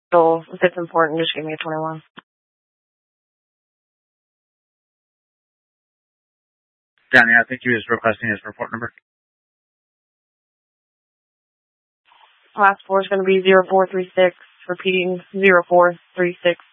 So if it's important, just give me a 21. Danny, I think he was requesting his report number. Last 4 is going to be 0436, repeating 0436.